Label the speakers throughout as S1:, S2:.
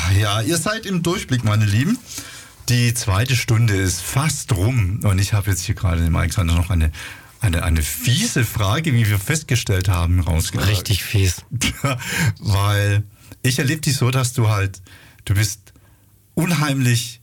S1: Ja, ihr seid im Durchblick, meine Lieben. Die zweite Stunde ist fast rum und ich habe jetzt hier gerade dem Alexander noch eine fiese Frage, wie wir festgestellt haben, rausgebracht.
S2: Richtig fies.
S1: Weil ich erlebe dich so, dass du bist unheimlich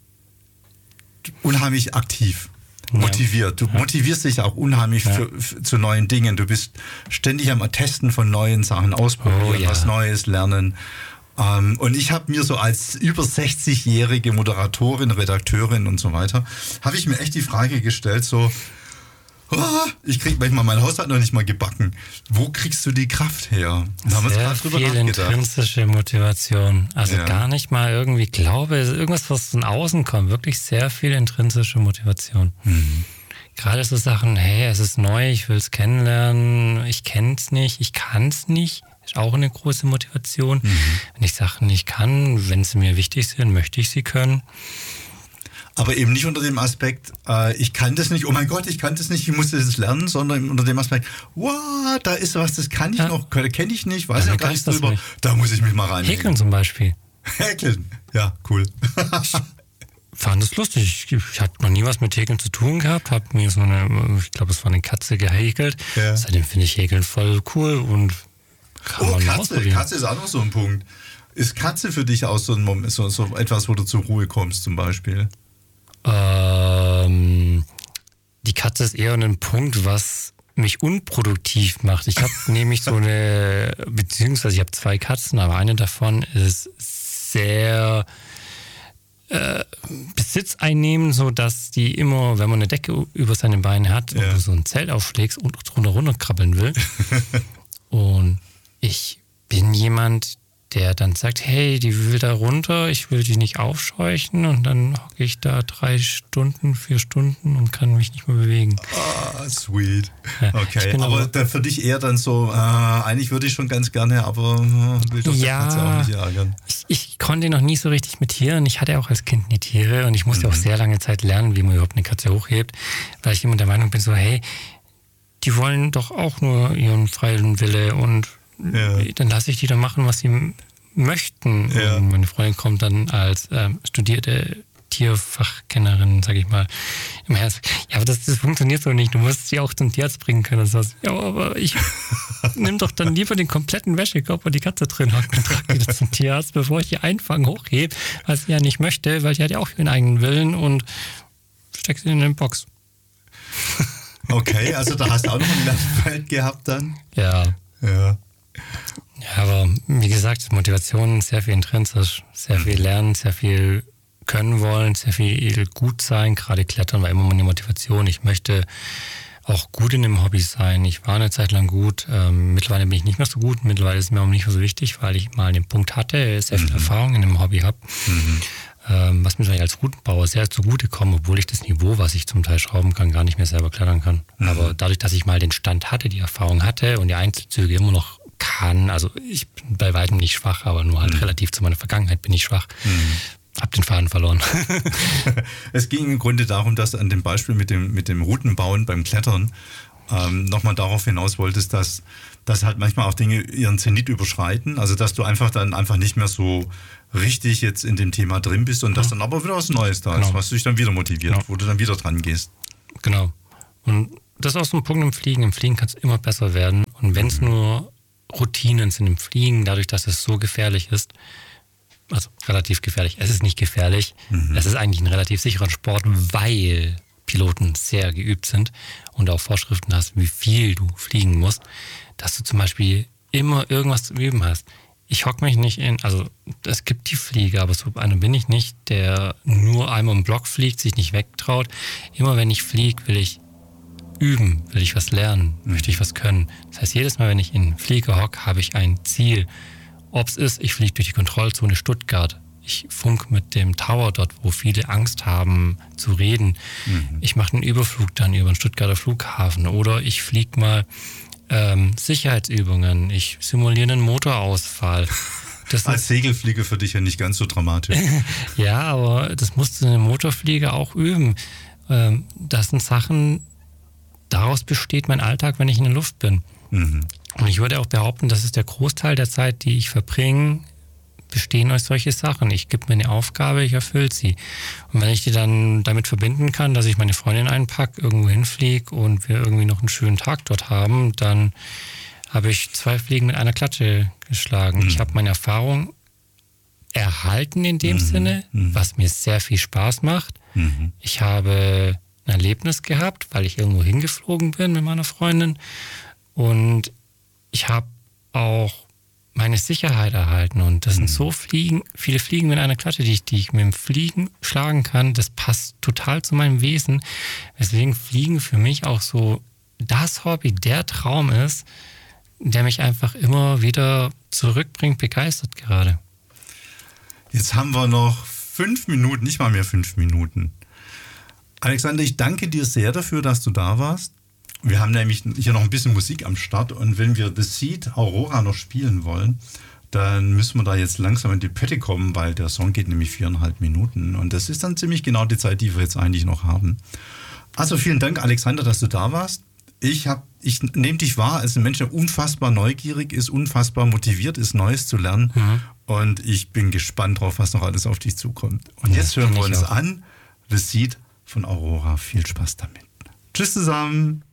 S1: aktiv, motiviert. Du motivierst dich auch unheimlich zu neuen Dingen. Du bist ständig am Testen von neuen Sachen, ausprobieren, was Neues lernen. Und ich habe mir so als über 60-jährige Moderatorin, Redakteurin und so weiter, habe ich mir echt die Frage gestellt, so, ich krieg manchmal mein Haushalt noch nicht mal gebacken. Wo kriegst du die Kraft her? Da haben wir
S2: sehr
S1: gerade drüber
S2: viel
S1: nachgedacht.
S2: intrinsische Motivation. Also gar nicht mal irgendwie Glaube, irgendwas, was von außen kommt. Wirklich sehr viel intrinsische Motivation. Gerade so Sachen, hey, es ist neu, ich will es kennenlernen, ich kenn's nicht, ich kann's nicht. Ist auch eine große Motivation. Wenn ich Sachen nicht kann, wenn sie mir wichtig sind, möchte ich sie können.
S1: Aber eben nicht unter dem Aspekt, ich kann das nicht, oh mein Gott, ich kann das nicht, ich muss das lernen, sondern unter dem Aspekt, wow, da ist was, das kann ich noch, kenne ich nicht, weiß ja gar nichts drüber, da muss ich mich mal rein.
S2: Häkeln zum Beispiel.
S1: Häkeln, ja, cool.
S2: Fand es lustig. Ich hatte noch nie was mit Häkeln zu tun gehabt, habe mir so ich glaube, es war eine Katze gehäkelt. Ja. Seitdem finde ich Häkeln voll cool und kann man ausprobieren. Katze ist auch noch so ein Punkt. Ist Katze für dich auch so ein Moment, so etwas, wo du zur Ruhe kommst zum Beispiel? Die Katze ist eher ein Punkt, was mich unproduktiv macht. Ich habe nämlich beziehungsweise ich habe 2 Katzen, aber eine davon ist sehr besitzeinnehmend, so dass die immer, wenn man eine Decke über seine Beine hat und du so ein Zelt aufschlägst und drunter runterkrabbeln will. Und ich bin jemand, der dann sagt, hey, die will da runter, ich will die nicht aufscheuchen und dann hocke ich da 3 Stunden, 4 Stunden und kann mich nicht mehr bewegen.
S1: Ah, sweet. Okay, aber für dich eher dann so, eigentlich würde ich schon ganz gerne, aber will doch der Katze auch nicht ärgern.
S2: Ich konnte noch nie so richtig mit Tieren. Ich hatte auch als Kind nie Tiere und ich musste auch sehr lange Zeit lernen, wie man überhaupt eine Katze hochhebt, weil ich immer der Meinung bin, so, hey, die wollen doch auch nur ihren freien Wille und dann lasse ich die dann machen, was sie möchten. Ja. Und meine Freundin kommt dann als studierte Tierfachkennerin, sage ich mal, im Herz. Ja, aber das funktioniert so nicht. Du musst sie auch zum Tierarzt bringen können. Und so. Ja, aber ich nimm doch dann lieber den kompletten Wäschekorb, wo die Katze drin hat und trage die zum Tierarzt, bevor ich die einfangen hochhebe, was sie ja nicht möchte, weil die hat ja auch ihren eigenen Willen und steckt sie in eine Box.
S1: Okay, also da hast du auch noch ein Lernfeld gehabt dann?
S2: Ja. Ja, aber wie gesagt, Motivation, sehr viel intrinsisch, sehr viel lernen, sehr viel können wollen, sehr viel gut sein. Gerade Klettern war immer meine Motivation. Ich möchte auch gut in dem Hobby sein. Ich war eine Zeit lang gut. Mittlerweile bin ich nicht mehr so gut. Mittlerweile ist es mir auch nicht mehr so wichtig, weil ich mal den Punkt hatte, sehr viel Erfahrung in dem Hobby habe. Was mir als Routenbauer sehr zugutekommt, obwohl ich das Niveau, was ich zum Teil schrauben kann, gar nicht mehr selber klettern kann. Aber dadurch, dass ich mal den Stand hatte, die Erfahrung hatte und die Einzelzüge immer noch kann, also ich bin bei weitem nicht schwach, aber nur halt relativ zu meiner Vergangenheit bin ich schwach. Hab den Faden verloren.
S1: Es ging im Grunde darum, dass du an dem Beispiel mit dem Routenbauen beim Klettern nochmal darauf hinaus wolltest, dass halt manchmal auch Dinge ihren Zenit überschreiten, also dass du dann einfach nicht mehr so richtig jetzt in dem Thema drin bist und dass dann aber wieder was Neues da ist, was dich dann wieder motiviert, wo du dann wieder dran gehst.
S2: Genau. Und das ist auch so ein Punkt im Fliegen. Im Fliegen kann es immer besser werden. Und wenn es nur Routinen sind im Fliegen, dadurch, dass es so gefährlich ist, also relativ gefährlich, es ist nicht gefährlich, es ist eigentlich ein relativ sicherer Sport, weil Piloten sehr geübt sind und auch Vorschriften hast, wie viel du fliegen musst, dass du zum Beispiel immer irgendwas zu üben hast. Ich hocke mich nicht also es gibt die Flieger, aber so einer bin ich nicht, der nur einmal im Block fliegt, sich nicht wegtraut. Immer wenn ich fliege, will ich üben, will ich was lernen, möchte ich was können. Das heißt, jedes Mal, wenn ich in den Flieger hocke, habe ich ein Ziel. Ob es ist, ich fliege durch die Kontrollzone Stuttgart. Ich funk mit dem Tower dort, wo viele Angst haben zu reden. Ich mache einen Überflug dann über den Stuttgarter Flughafen oder ich fliege mal Sicherheitsübungen. Ich simuliere einen Motorausfall.
S1: Als Segelflieger für dich ja nicht ganz so dramatisch.
S2: Ja, aber das musst du in einem Motorflieger auch üben. Das sind Sachen, daraus besteht mein Alltag, wenn ich in der Luft bin. Und ich würde auch behaupten, das ist der Großteil der Zeit, die ich verbringe, bestehen aus solche Sachen. Ich gebe mir eine Aufgabe, ich erfülle sie. Und wenn ich die dann damit verbinden kann, dass ich meine Freundin einpacke, irgendwo hinfliege und wir irgendwie noch einen schönen Tag dort haben, dann habe ich 2 Fliegen mit einer Klatsche geschlagen. Ich habe meine Erfahrung erhalten in dem Sinne, was mir sehr viel Spaß macht. Ich habe ein Erlebnis gehabt, weil ich irgendwo hingeflogen bin mit meiner Freundin und ich habe auch meine Sicherheit erhalten und das sind so viele Fliegen mit einer Klatsche, die ich mit dem Fliegen schlagen kann, das passt total zu meinem Wesen, weswegen Fliegen für mich auch so das Hobby, der Traum ist, der mich einfach immer wieder zurückbringt, begeistert gerade.
S1: Jetzt haben wir noch 5 Minuten, nicht mal mehr 5 Minuten. Alexander, ich danke dir sehr dafür, dass du da warst. Wir haben nämlich hier noch ein bisschen Musik am Start und wenn wir The Seed Aurora noch spielen wollen, dann müssen wir da jetzt langsam in die Pötte kommen, weil der Song geht nämlich 4,5 Minuten und das ist dann ziemlich genau die Zeit, die wir jetzt eigentlich noch haben. Also vielen Dank, Alexander, dass du da warst. Ich nehme dich wahr als ein Mensch, der unfassbar neugierig ist, unfassbar motiviert ist, Neues zu lernen. Und ich bin gespannt drauf, was noch alles auf dich zukommt. Und jetzt hören wir uns an The Seed von Aurora. Viel Spaß damit. Tschüss zusammen.